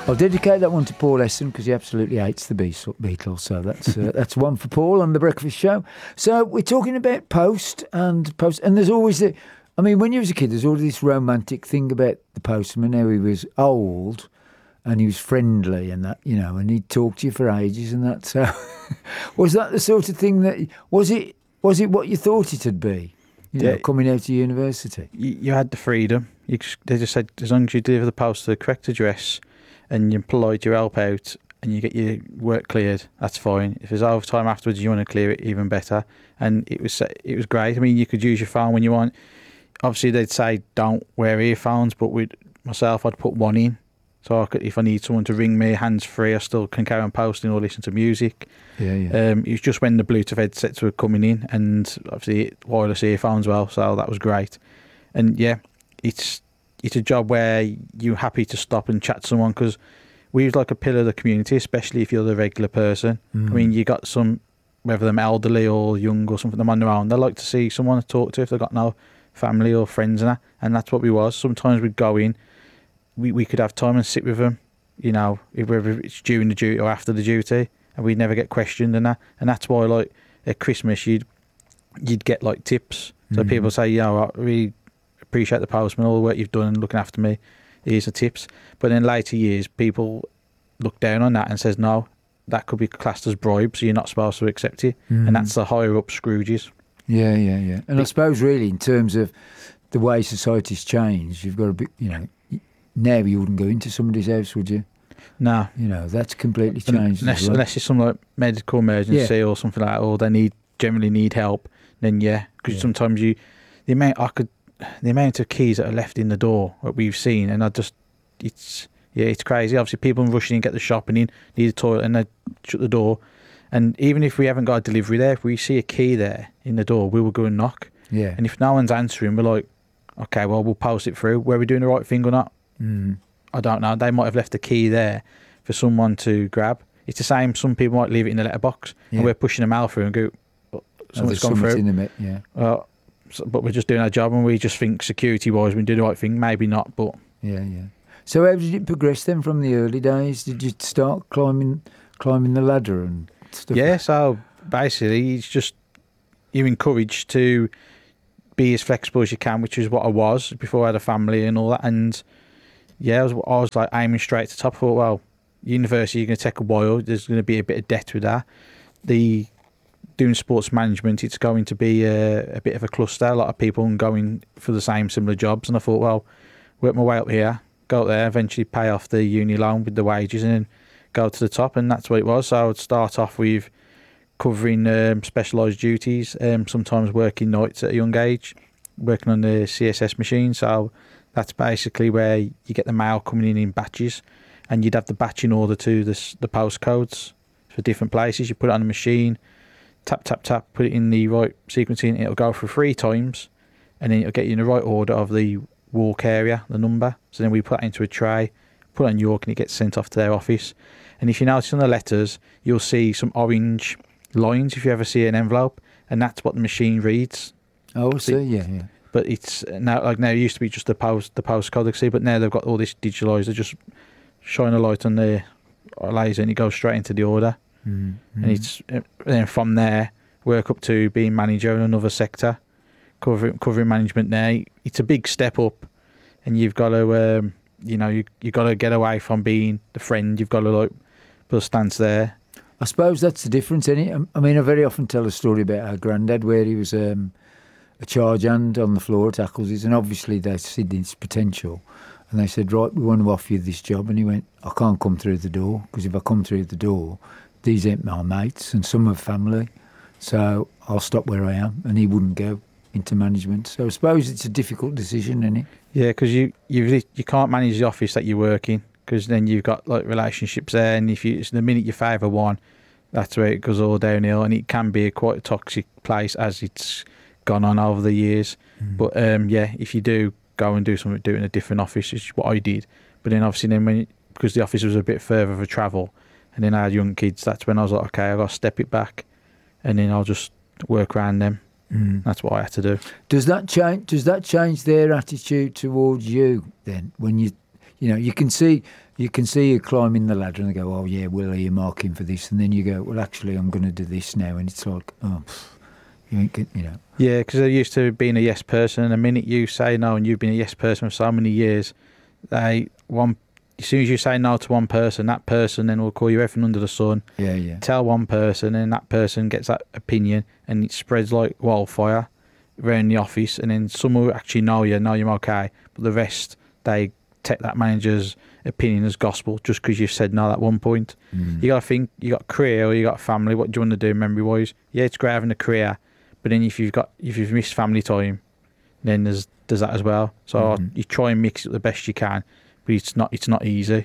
I'll dedicate that one to Paul Esson because he absolutely hates the Beatles. So that's one for Paul on the Breakfast Show. So we're talking about post, and there's always the. I mean, when you was a kid, there's always this romantic thing about the postman. How he was old, and he was friendly, and that and he'd talk to you for ages, and that. So was that the sort of thing that was it? Was it what you thought it'd be? Coming out of university, you had the freedom. They just said as long as you deliver the post to the correct address, and you're employed, you help out, and you get your work cleared, that's fine. If there's overtime afterwards, you want to clear it, even better. And it was great. I mean, you could use your phone when you want. Obviously, they'd say don't wear earphones, but with myself, I'd put one in. So if I need someone to ring me hands-free, I still can carry on posting or listen to music. Yeah. It was just when the Bluetooth headsets were coming in, and obviously wireless earphones as well, so that was great. And yeah, it's a job where you're happy to stop and chat to someone, because we was like a pillar of the community, especially if you're the regular person. I mean, you got some, whether they're elderly or young or something, them on their own, they like to see someone to talk to if they've got no family or friends and that's what we was. Sometimes we'd go in, we could have time and sit with them, whether it's during the duty or after the duty, and we'd never get questioned and that's why, like, at Christmas you'd get like tips. So people say, I really appreciate the postman, all the work you've done and looking after me, here's the tips. But in later years, people look down on that and says, no, that could be classed as bribe, so you're not supposed to accept it. And that's the higher up Scrooges. Yeah. And I suppose really in terms of the way society's changed, you've got to be, now you wouldn't go into somebody's house, would you? No. That's completely changed. Unless it's some like medical emergency or something like that, or they generally need help, then because sometimes the amount of keys that are left in the door that we've seen, and it's crazy. Obviously, people rushing in, get the shopping in, need a toilet, and they shut the door. And even if we haven't got a delivery there, if we see a key there in the door, we will go and knock. Yeah. And if no one's answering, we're like, okay, well, we'll post it through. Were we doing the right thing or not? I don't know. They might have left a key there for someone to grab. It's the same. Some people might leave it in the letterbox, and we're pushing a mail through and go, someone's gone through. In the but we're just doing our job, and we just think security-wise we do the right thing. Maybe not, but yeah. So how did it progress then from the early days? Did you start climbing the ladder and stuff? Yeah. So basically, it's just you're encouraged to be as flexible as you can, which is what I was before I had a family and all that. And I was like aiming straight to the top. I thought, well, university, you're going to take a while. There's going to be a bit of debt with that. Doing sports management, it's going to be a bit of a cluster. A lot of people going for the similar jobs. And I thought, well, work my way up here, go up there, eventually pay off the uni loan with the wages, and then go to the top. And that's what it was. So I would start off with covering specialised duties, sometimes working nights at a young age, working on the CSS machine. So that's basically where you get the mail coming in batches, and you'd have the batching order to the postcodes for different places. You put it on the machine, tap, put it in the right sequencing, it'll go through 3 times, and then it'll get you in the right order of the walk area, the number. So then we put that into a tray, put it on York, and it gets sent off to their office. And if you notice on the letters, you'll see some orange lines if you ever see an envelope, and that's what the machine reads. Oh, I see, yeah. But it's now it used to be just the postcode I see, but now they've got all this digitalised. They just shine a light on the laser and it goes straight into the order. And then from there work up to being manager in another sector, covering management there. It's a big step up, and you've got to you've got to get away from being the friend. You've got to like put a stance there. I suppose that's the difference, isn't it? I mean, I very often tell a story about our granddad where he was a charge hand on the floor at Accles's, and obviously they see his potential, and they said, right, we want to offer you this job. And he went, I can't come through the door, because if I come through the door, these ain't my mates, and some have family, so I'll stop where I am. And he wouldn't go into management. So I suppose it's a difficult decision, isn't it? Yeah, because you can't manage the office that you work in, because then you've got like relationships there, and the minute you favour one, that's where it goes all downhill, and it can be quite a toxic place as it's gone on over the years. But if you do go and do something, do it in a different office, which is what I did. But then obviously because the office was a bit further for travel, and then I had young kids, that's when I was like, okay, I've got to step it back, and then I'll just work around them. That's what I had to do. Does that change their attitude towards you then? When you You know, you can see you climbing the ladder and they go, oh yeah, we'll earmark him for this, and then you go, well, actually, I'm going to do this now, and it's like, oh, you ain't get, you know. Yeah, because they're used to being a yes person, and the minute you say no, and you've been a yes person for so many years, as soon as you say no to one person, that person then will call you everything under the sun. Yeah, yeah. Tell one person, and that person gets that opinion, and it spreads like wildfire around the office. And then some will actually know you're okay, but the rest, they take that manager's opinion as gospel just because you've said no at one point. You got to think, you got a career or you got a family. What do you want to do memory wise? Yeah, it's great having a career, but then if you've missed family time, then there's that as well. So you try and mix it the best you can, but it's not easy.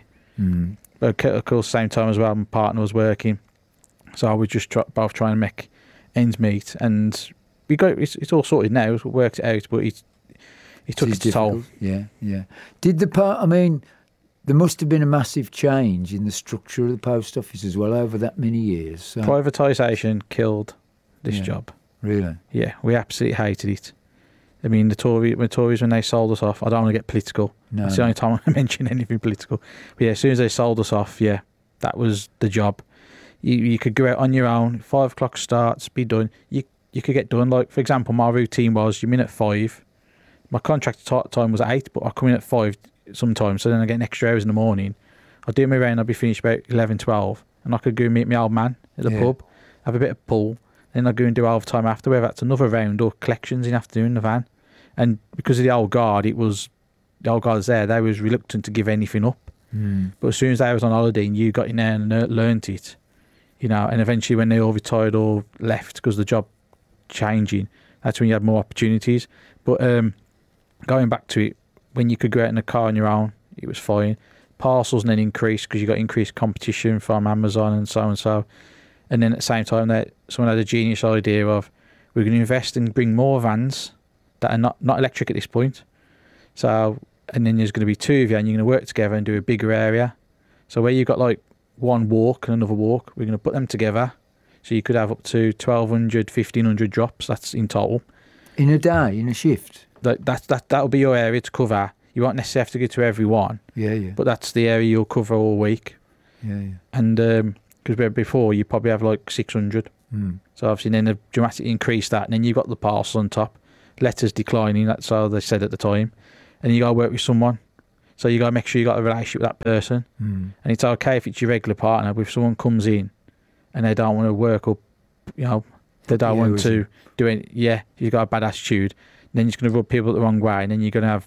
But of course, same time as well, my partner was working, so I was just both trying to make ends meet, and we got it's all sorted now. We worked it out, but it took its toll. Yeah, yeah. Did the part? I mean, there must have been a massive change in the structure of the post office as well over that many years. So. Privatisation killed this job. Really? Yeah, we absolutely hated it. I mean, the Tories, when they sold us off, I don't want to get political. No. That's the only time I mention anything political. But yeah, as soon as they sold us off, yeah, that was the job. You could go out on your own, 5 o'clock starts, be done. You could get done. Like, for example, my routine was, you're in at 5. My contracted time was at 8, but I come in at 5 sometimes, so then I get an extra hours in the morning. I'll do my round, I'll be finished about 11, 12, and I could go and meet my old man at the pub, have a bit of pull, then I'll go and do overtime after, whether that's another round or collections in the afternoon in the van. And because of the old guard, the old guards there, they was reluctant to give anything up. But as soon as they was on holiday and you got in there and learnt it, you know, and eventually when they all retired or left because the job changing, that's when you had more opportunities. But going back to it, when you could go out in a car on your own, it was fine. Parcels then increased because you got increased competition from Amazon and so and so. And then at the same time, someone had a genius idea of, we're going to invest and bring more vans that are not electric at this point. So, and then there's going to be 2 of you and you're going to work together and do a bigger area. So where you've got like one walk and another walk, we're going to put them together. So you could have up to 1,200, 1,500 drops. That's in total. In a day, in a shift? That'll be your area to cover. You won't necessarily have to go to every one. Yeah, yeah. But that's the area you'll cover all week. Yeah, yeah. And because before you probably have like 600. So obviously then they've dramatically increased that, and then you've got the parcel on top, letters declining, that's how they said at the time, and you got to work with someone, so you got to make sure you got a relationship with that person. And it's okay if it's your regular partner, but if someone comes in and they don't want to work up, you know, they don't want to do it, you've got a bad attitude, then you're just going to rub people the wrong way, and then you're going to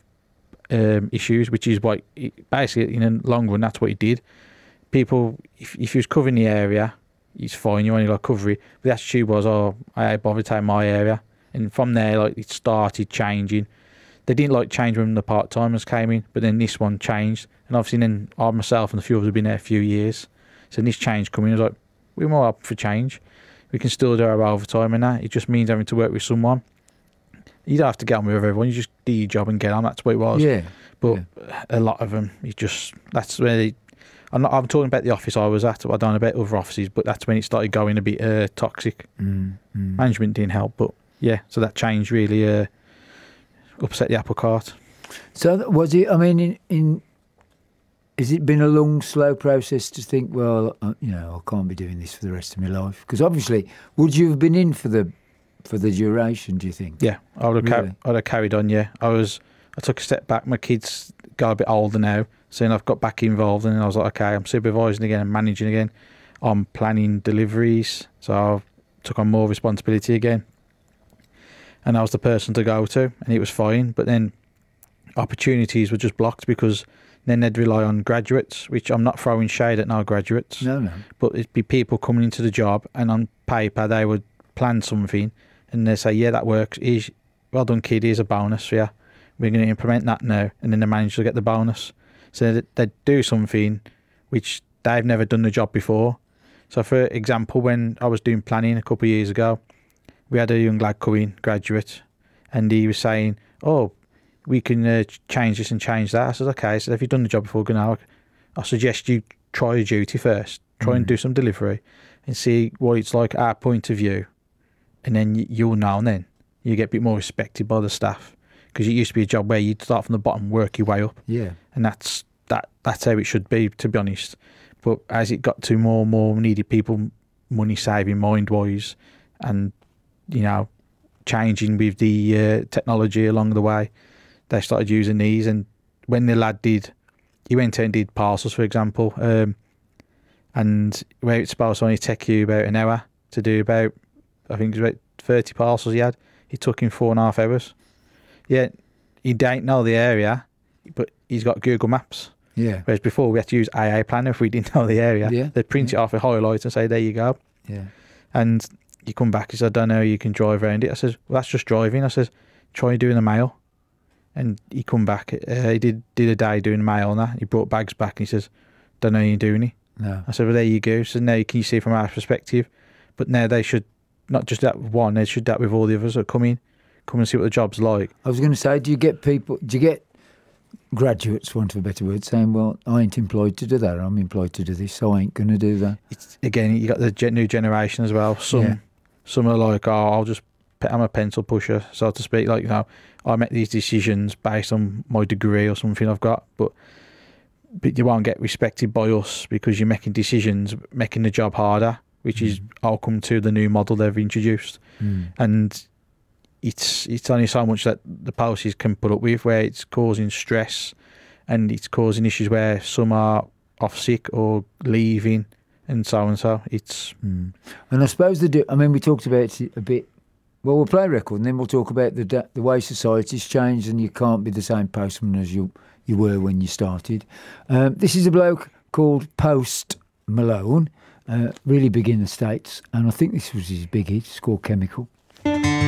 have issues, which is what basically in the long run that's what he did. People, if you was covering the area, it's fine, you only got cover it. But the attitude was, I ain't bothered taking my area. And from there, like, it started changing. They didn't like change when the part-timers came in, but then this one changed. And obviously then I myself and a few others have been there a few years. So this change coming, I was like, we're more up for change. We can still do our overtime and that. It just means having to work with someone. You don't have to get on with everyone, you just do your job and get on. That's what it was. Yeah. But a lot of them, that's where they... I'm talking about the office I was at. I don't know about other offices, but that's when it started going a bit toxic. Management didn't help, but yeah, so that change really upset the apple cart. So was it? I mean, has it been a long, slow process to think? Well, you know, I can't be doing this for the rest of my life. Because obviously, would you have been in for the duration? Do you think? Yeah, I would have carried on. Yeah, I took a step back. My kids got a bit older now. So then I've got back involved, and I was like, okay, I'm supervising again and managing again. I'm planning deliveries, so I took on more responsibility again. And I was the person to go to, and it was fine. But then opportunities were just blocked because then they'd rely on graduates, which I'm not throwing shade at no graduates. No. But it'd be people coming into the job, and on paper they would plan something, and they say, yeah, that works. Well done, kid, here's a bonus for you. We're going to implement that now. And then the manager will get the bonus. So they'd do something which they've never done the job before. So for example, when I was doing planning a couple of years ago, we had a young lad come in, graduate, and he was saying, we can change this and change that. I said, okay, so if you've done the job before, I suggest you try your duty first. Try and do some delivery and see what it's like at our point of view. And then you'll know, and then you get a bit more respected by the staff. Because it used to be a job where you'd start from the bottom, work your way up. Yeah. And that's that's how it should be, to be honest. But as it got to more and more needy people, money saving mind wise, and changing with the technology along the way, they started using these. And when the lad he went out and did parcels, for example, and where it's supposed to only take you about an hour to do about, I think it was about 30 parcels he had, it took him 4.5 hours. Yeah, he don't know the area, but he's got Google Maps. Yeah. Whereas before we had to use AA Planner if we didn't know the area. Yeah. They'd print it off a highlight and say, there you go. Yeah. And you come back, he said, I don't know how you can drive around it. I says, well, that's just driving. I says, try doing the mail. And he come back, he did a day doing the mail and that. He brought bags back and he says, don't know how you're doing it. No. I said, well, there you go. So now can you see from our perspective? But now they should, not just that one, they should that with all the others that come and see what the job's like. I was going to say, do you get graduates, for want of a better word, saying, well, I ain't employed to do that, I'm employed to do this, so I ain't going to do that? Again, you got the new generation as well. Some are like, I'm a pencil pusher, so to speak. Like, I make these decisions based on my degree or something I've got, but you won't get respected by us because you're making decisions, making the job harder, which is outcome to the new model they've introduced. And it's only so much that the policies can put up with, where it's causing stress and it's causing issues where some are off sick or leaving and so on. So it's and I suppose we talked about it a bit. Well, we'll play a record and then we'll talk about the way society's changed, and you can't be the same postman as you were when you started. This is a bloke called Post Malone, really big in the States, and I think this was his big hit. It's called Chemical.